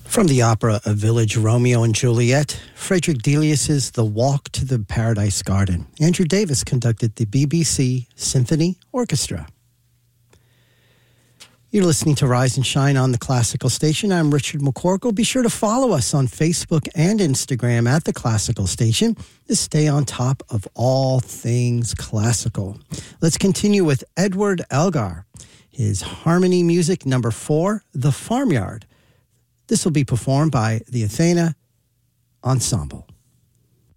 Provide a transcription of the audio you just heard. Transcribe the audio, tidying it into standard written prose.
From the opera A Village Romeo and Juliet, Frederick Delius's The Walk to the Paradise Garden. Andrew Davis conducted the BBC Symphony Orchestra. You're listening to Rise and Shine on the Classical Station. I'm Richard McCorkle. Be sure to follow us on Facebook and Instagram at the Classical Station to stay on top of all things classical. Let's continue with Edward Elgar. His harmony music number 4, The Farmyard. This will be performed by the Athena Ensemble.